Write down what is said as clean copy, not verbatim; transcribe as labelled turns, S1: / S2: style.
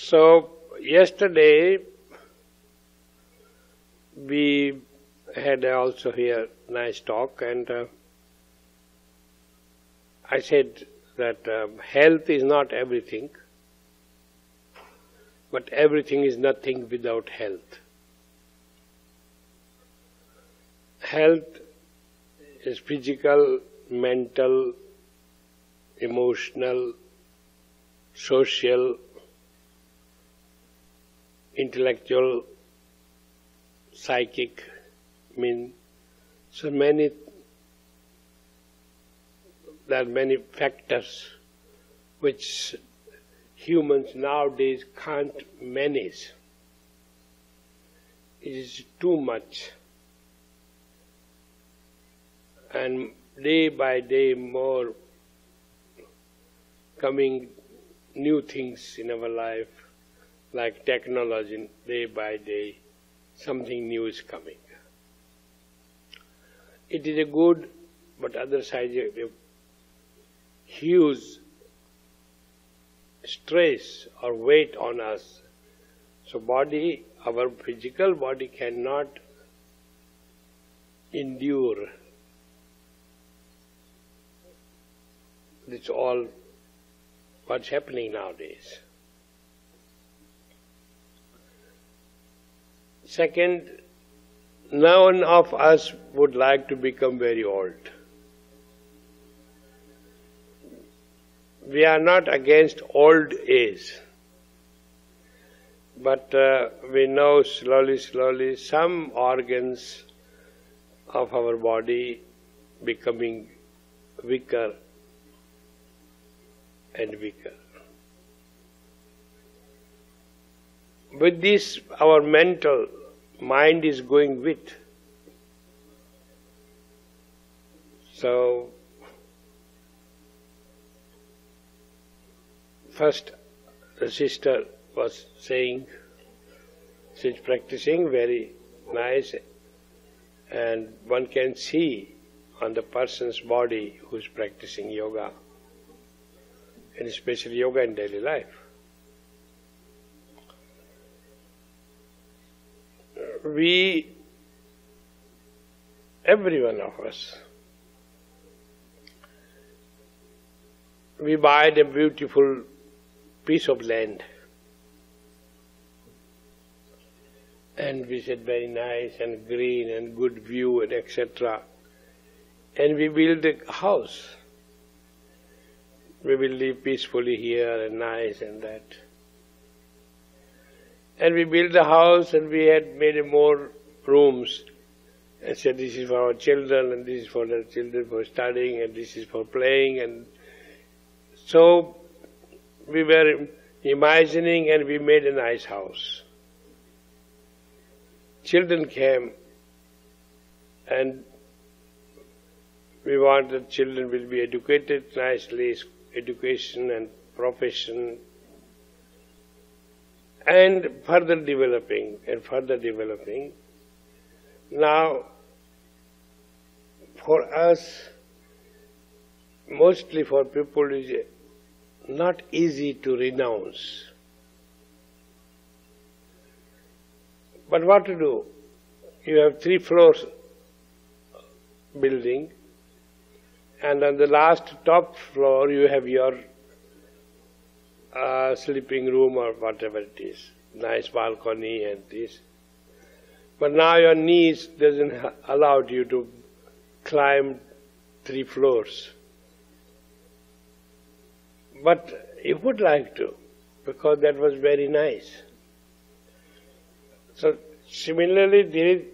S1: So, yesterday we had also here nice talk, and I said that health is not everything, but everything is nothing without health. Health is physical, mental, emotional, social, intellectual, psychic, so many, there are many factors which humans nowadays can't manage. It is too much. And day by day more coming new things in our life, like technology, day by day something new is coming. It is a good, but other side a huge stress or weight on us. So body, our physical body cannot endure. It's all what's happening nowadays. Second, none of us would like to become very old. We are not against old age, but we know slowly some organs of our body becoming weaker and weaker. With this, our mental mind is going with. So, first the sister was saying, she's practicing very nice, and one can see on the person's body who's practicing yoga, and especially yoga in daily life. Every one of us, we buy a beautiful piece of land, and we said very nice and green and good view and etc. And we build a house. We will live peacefully here and nice and that. And we built the house and we had made more rooms and said this is for our children and this is for the children for studying and this is for playing. And so we were imagining and we made a nice house. Children came and we want that children will be educated nicely, education and profession, and further developing. Now, for us, mostly for people, it is not easy to renounce. But what to do? You have 3 floors building, and on the last top floor you have your sleeping room or whatever it is, nice balcony and this. But now your knees doesn't allow you to climb 3 floors. But you would like to, because that was very nice. So similarly,